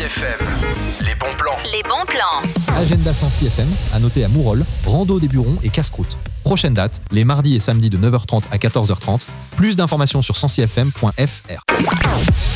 FM, les bons plans. Les bons plans. Agenda Sancy FM, à noter à Mourol, rando des Burons et casse-croûte. Prochaine date, les mardis et samedis de 9h30 à 14h30. Plus d'informations sur sancyfm.fr.